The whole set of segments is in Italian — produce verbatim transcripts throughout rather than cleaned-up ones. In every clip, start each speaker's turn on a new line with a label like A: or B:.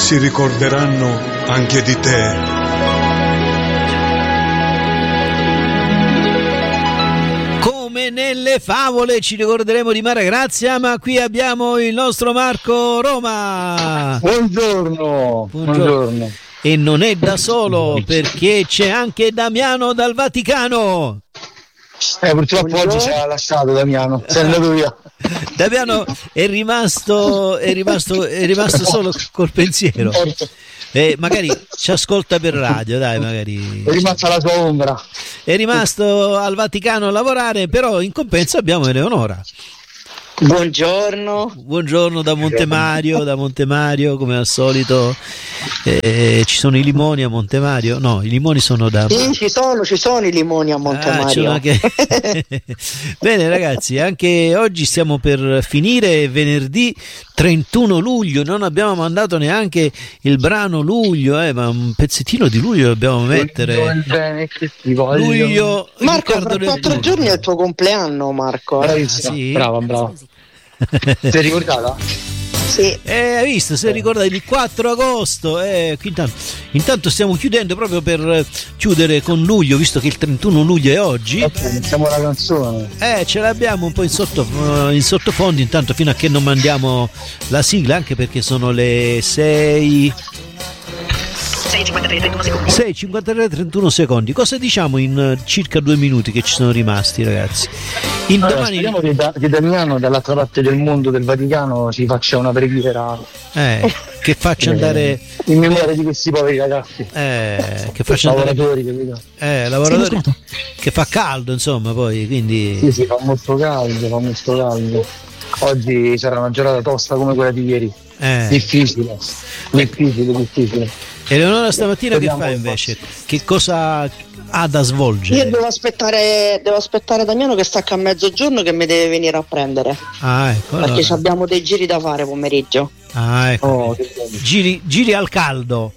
A: si ricorderanno anche di te.
B: Come nelle favole ci ricorderemo di Mara Grazia, ma qui abbiamo il nostro Marco Roma.
C: Buongiorno. Buongiorno. Buongiorno.
B: E non è da solo, perché c'è anche Damiano dal Vaticano.
C: Eh, purtroppo Buongiorno. Oggi ci ha lasciato Damiano, si è andato via.
B: Damiano è rimasto, è rimasto, è rimasto solo col pensiero. Eh, magari ci ascolta per radio, dai, magari.
C: È rimasta la sua ombra.
B: È rimasto al Vaticano a lavorare, però in compenso abbiamo Eleonora.
D: Buongiorno.
B: Buongiorno da Montemario, da Montemario come al solito. Eh, ci sono i limoni a Montemario? No, i limoni sono da...
D: Sì, ci sono, ci sono i limoni a Montemario. Ah,
B: anche... Bene ragazzi, anche oggi stiamo per finire, venerdì trentuno luglio, non abbiamo mandato neanche il brano luglio, eh, ma un pezzettino di luglio dobbiamo mettere.
C: Bene, che ti voglio.
D: Luglio, Marco, fra quattro giorni è il tuo compleanno, Marco.
C: Eh? Ah, sì? Brava, brava. Ti sei ricordata?
D: Sì.
B: Eh, hai visto, si è ricordato il quattro agosto. Eh, intanto, intanto stiamo chiudendo proprio per chiudere con luglio, visto che il trentuno luglio è oggi.
C: Okay, iniziamo la canzone.
B: Eh, ce l'abbiamo un po' in, sotto, in sottofondo, intanto fino a che non mandiamo la sigla, anche perché sono le sei sei e cinquantatré trentuno secondi. Cosa diciamo in circa due minuti che ci sono rimasti, ragazzi? In
C: allora,
B: domani...
C: speriamo che, da, che Damiano dall'altra parte del mondo, del Vaticano, ci faccia una preghiera,
B: eh, che faccia andare
C: in memoria di questi poveri ragazzi,
B: eh, che faccia
C: lavoratori,
B: andare... eh, lavoratori che fa caldo, insomma, poi quindi
C: sì, sì, fa molto caldo, fa molto caldo. Oggi sarà una giornata tosta come quella di ieri.
B: Eh.
C: Difficile, difficile, difficile.
B: Eleonora stamattina che fa invece? Che cosa ha da svolgere?
D: Io devo aspettare, devo aspettare Damiano che stacca a mezzogiorno, che mi deve venire a prendere.
B: Ah, ecco.
D: Perché
B: allora.
D: abbiamo dei giri da fare pomeriggio.
B: Ah, ecco.
C: Oh,
B: giri, giri al caldo.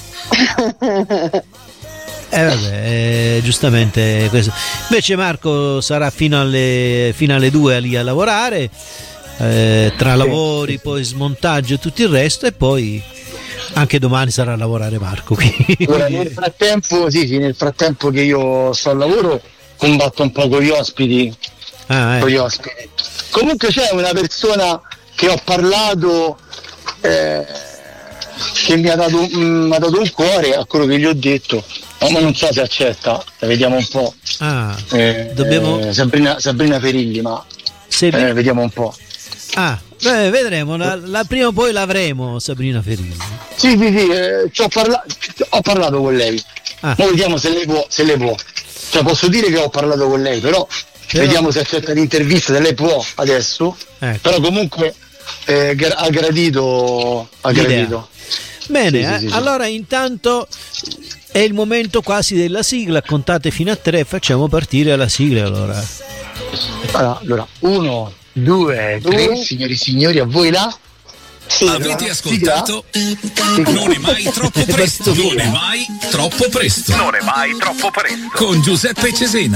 B: Eh vabbè, eh, giustamente questo. Invece Marco sarà fino alle, fino alle due lì a lavorare, eh, tra lavori, poi smontaggio e tutto il resto, e poi anche domani sarà a lavorare Marco.
C: Ora, nel frattempo, sì, sì, nel frattempo che io sto al lavoro, combatto un po' con gli ospiti.
B: Ah, eh.
C: Con gli ospiti. Comunque c'è una persona che ho parlato, eh, che mi ha dato, mh, mi ha dato un cuore a quello che gli ho detto. No, ma non so se accetta, vediamo un po'.
B: Ah,
C: eh,
B: dobbiamo...
C: eh, Sabrina, Sabrina Ferilli, ma
B: se...
C: eh, vediamo un po'.
B: Ah, beh, vedremo, la, la prima o poi l'avremo, Sabrina Ferilli.
C: Sì, sì, sì, eh, ho, parla- ho parlato con lei. Ah. Ora vediamo se lei può, se lei può. Cioè posso dire che ho parlato con lei, però, però... vediamo se accetta l'intervista, se lei può adesso. Ecco. Però comunque eh, gra- ha gradito, ha gradito.
B: Bene,
C: sì,
B: eh?
C: sì, sì,
B: allora
C: sì.
B: intanto è il momento quasi della sigla, contate fino a tre, facciamo partire la sigla allora.
C: Allora, allora uno, due, tre, uh. signori e signori, a voi là.
E: Sì, avete ascoltato? Sì. Non è mai troppo presto, non è mai troppo presto, non è mai troppo presto con Giuseppe Cesena.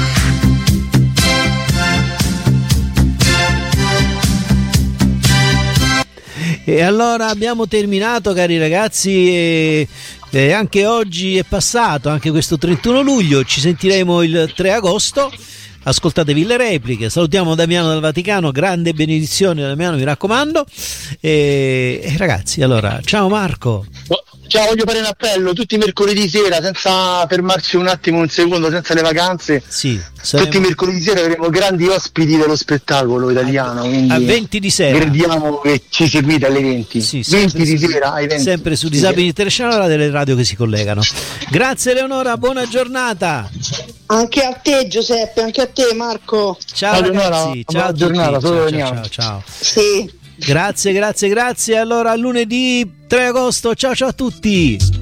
B: E allora abbiamo terminato, cari ragazzi, e, e anche oggi è passato, anche questo trentuno luglio, ci sentiremo il tre agosto. Ascoltatevi le repliche, salutiamo Damiano dal Vaticano, grande benedizione Damiano, mi raccomando, e, e ragazzi, allora, ciao Marco.
C: Ciao, voglio fare un appello, tutti i mercoledì sera, senza fermarci un attimo, un secondo, senza le vacanze,
B: sì,
C: saremo... tutti i mercoledì sera avremo grandi ospiti dello spettacolo italiano,
B: a, a venti di sera,
C: crediamo che ci seguite alle venti,
B: sì,
C: venti di sera ai venti.
B: Sempre su Disabili International, delle radio che si collegano. Grazie Eleonora, buona giornata.
D: Anche a te Giuseppe, anche a te Marco.
B: Ciao ragazzi, ciao a
C: giornata,
B: ciao, ciao, ciao, ciao.
D: Sì.
B: Grazie, grazie, grazie. Allora, lunedì tre agosto. Ciao, ciao a tutti.